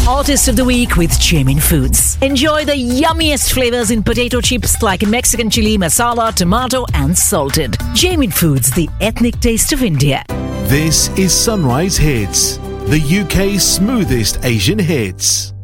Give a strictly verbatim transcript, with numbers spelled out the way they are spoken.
Artist of the Week with Jamin Foods. Enjoy the yummiest flavors in potato chips like Mexican chili, masala, tomato and salted. Jamin Foods, the ethnic taste of India. This is Sunrise Hits, the U K's smoothest Asian hits.